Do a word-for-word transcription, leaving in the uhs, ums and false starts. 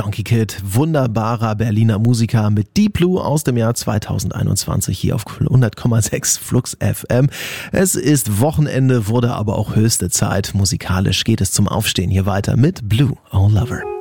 Donkey Kid, wunderbarer Berliner Musiker mit Deep Blue aus dem Jahr zweitausendeinundzwanzig hier auf hundert Komma sechs Flux F M. Es ist Wochenende, wurde aber auch höchste Zeit. Musikalisch geht es zum Aufstehen hier weiter mit Blue, Oh Lover.